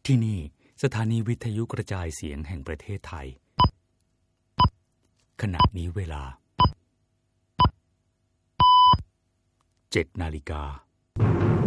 ที่นี่สถานีวิทยุกระจายเสียงแห่งประเทศไทยขณะนี้เวลา 7 นาฬิกา